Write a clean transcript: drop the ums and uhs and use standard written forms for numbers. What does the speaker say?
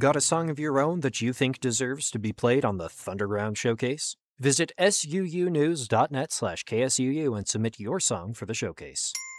Got a song of your own that you think deserves to be played on the Thunderground Showcase? Visit suunews.net/KSUU and submit your song for the showcase.